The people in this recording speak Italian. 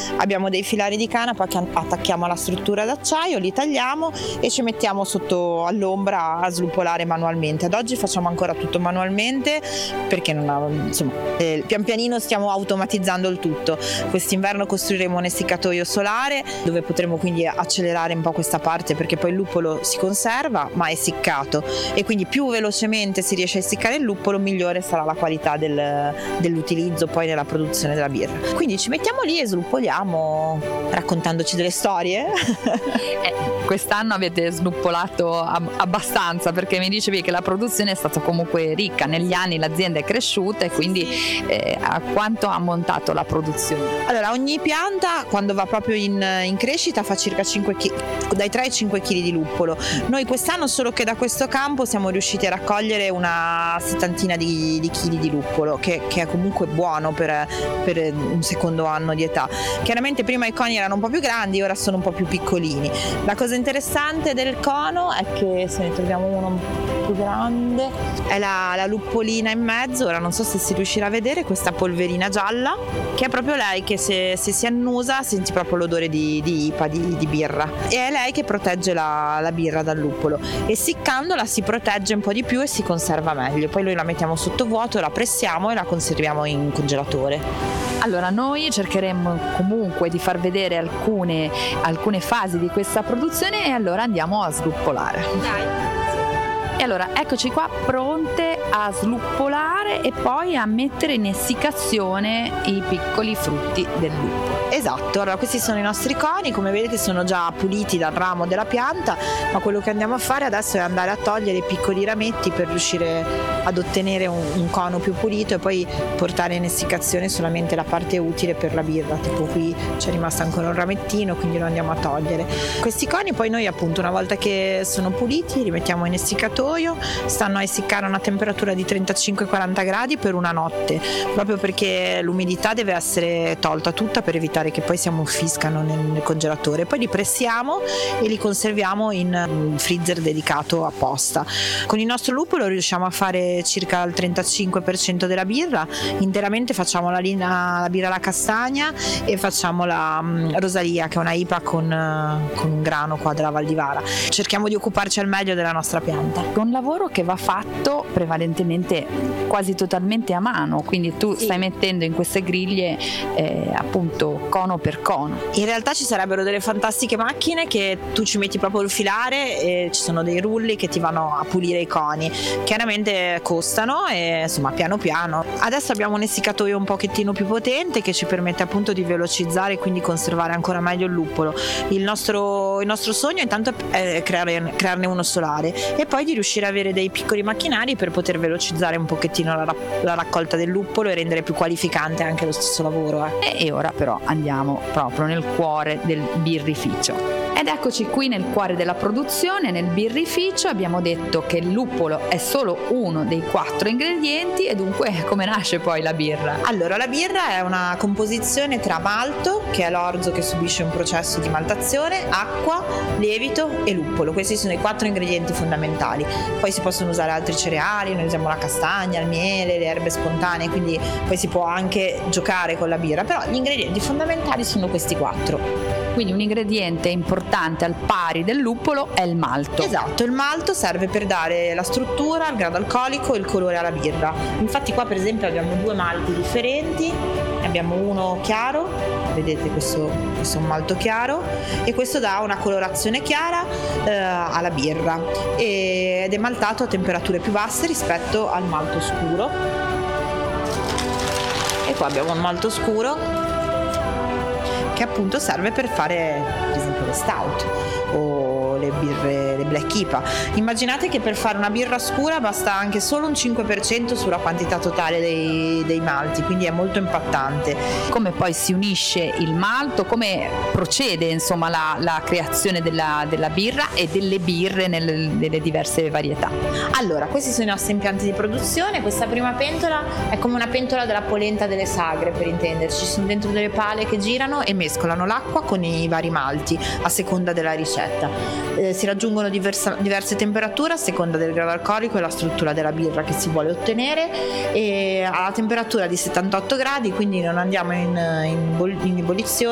abbiamo dei filari di canapa che attacchiamo alla struttura d'acciaio, li tagliamo e ci mettiamo sotto all'ombra a sluppolare manualmente. Ad oggi facciamo ancora tutto manualmente perché pian pianino stiamo automatizzando il tutto. Quest'inverno costruiremo un essiccatoio solare dove potremo quindi accelerare un po' questa parte, perché poi il luppolo si conserva ma è essiccato, e quindi più velocemente si riesce a essiccare il luppolo, migliore sarà la qualità dell'utilizzo poi nella produzione della birra. Quindi ci mettiamo lì e sluppoliamo raccontandoci delle storie. Quest'anno avete snuppolato abbastanza, perché mi dicevi che la produzione è stata comunque ricca, negli anni l'azienda è cresciuta, e quindi a quanto ha montato la produzione? Allora, ogni pianta quando va proprio in crescita fa circa dai 3 ai 5 kg di luppolo. Noi quest'anno, solo che da questo campo, siamo riusciti a raccogliere una 70 di chili di luppolo, che è comunque buono per un secondo anno di età. Chiaramente prima i coni erano un po' più grandi, ora sono un po' più piccolini. La cosa interessante del cono è che, se ne troviamo uno più grande, è la luppolina in mezzo. Ora non so se si riuscirà a vedere questa polverina gialla, che è proprio lei che se si annusa senti proprio l'odore di IPA, di birra, e è lei che protegge la birra dal luppolo. Essiccandola si protegge un po' di più e si conserva meglio. Poi noi la mettiamo sotto vuoto, la pressiamo e la conserviamo in congelatore. Allora, noi cercheremo comunque di far vedere alcune fasi di questa produzione, e allora andiamo a sluppolare. Dai. E allora eccoci qua, pronte a sluppolare e poi a mettere in essiccazione i piccoli frutti del luppolo. Esatto, allora questi sono i nostri coni, come vedete sono già puliti dal ramo della pianta, ma quello che andiamo a fare adesso è andare a togliere i piccoli rametti per riuscire ad ottenere un cono più pulito, e poi portare in essiccazione solamente la parte utile per la birra. Tipo qui c'è rimasto ancora un ramettino, quindi lo andiamo a togliere. Questi coni poi noi, appunto, una volta che sono puliti, li mettiamo in essiccatoio. Stanno a essiccare a una temperatura di 35-40 gradi per una notte, proprio perché l'umidità deve essere tolta tutta, per evitare che poi si ammuffiscano nel congelatore. Poi li pressiamo e li conserviamo in un freezer dedicato apposta. Con il nostro luppolo riusciamo a fare circa il 35% della birra. Interamente facciamo la birra alla castagna e facciamo la Rosalia, che è una IPA con un grano qua della Val di Vara. Cerchiamo di occuparci al meglio della nostra pianta. Un lavoro che va fatto prevalentemente quasi totalmente a mano, quindi tu stai mettendo in queste griglie appunto cono per cono. In realtà ci sarebbero delle fantastiche macchine che tu ci metti proprio il filare e ci sono dei rulli che ti vanno a pulire i coni. Chiaramente costano, e insomma piano piano. Adesso abbiamo un essiccatoio un pochettino più potente che ci permette appunto di velocizzare e quindi conservare ancora meglio il luppolo. Il nostro sogno intanto è crearne uno solare, e poi di riuscire ad avere dei piccoli macchinari per poter velocizzare un pochettino la raccolta del luppolo e rendere più qualificante anche lo stesso lavoro. E ora però andiamo proprio nel cuore del birrificio. Ed eccoci qui nel cuore della produzione, nel birrificio. Abbiamo detto che il luppolo è solo uno dei 4 ingredienti, e dunque come nasce poi la birra? Allora, la birra è una composizione tra malto, che è l'orzo che subisce un processo di maltazione, acqua, lievito e luppolo. Questi sono i 4 ingredienti fondamentali. Poi si possono usare altri cereali, noi usiamo la castagna, il miele, le erbe spontanee, quindi poi si può anche giocare con la birra, però gli ingredienti fondamentali sono questi 4. Quindi un ingrediente importante al pari del luppolo è il malto. Esatto, il malto serve per dare la struttura, il grado alcolico e il colore alla birra. Infatti qua per esempio abbiamo 2 malti differenti, abbiamo uno chiaro, vedete questo è un malto chiaro, e questo dà una colorazione chiara alla birra, ed è maltato a temperature più basse rispetto al malto scuro. E qua abbiamo un malto scuro che appunto serve per fare per esempio le stout o le birre, le black IPA. Immaginate che per fare una birra scura basta anche solo un 5% sulla quantità totale dei malti, quindi è molto impattante. Come poi si unisce il malto, come procede insomma la creazione della birra e delle birre nelle diverse varietà? Allora, questi sono i nostri impianti di produzione. Questa prima pentola è come una pentola della polenta delle sagre, per intenderci. Ci sono dentro delle pale che girano e mescolano l'acqua con i vari malti a seconda della ricetta. Si raggiungono diverse temperature a seconda del grado alcolico e la struttura della birra che si vuole ottenere, e alla temperatura di 78 gradi, quindi non andiamo in ebollizione,